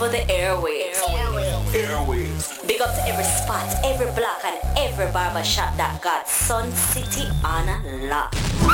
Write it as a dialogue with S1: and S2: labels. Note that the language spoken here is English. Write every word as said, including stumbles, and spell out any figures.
S1: over the airwaves.
S2: Airwaves.
S1: Big up to every spot, every block, and every barber shop that got Sun City on a lock.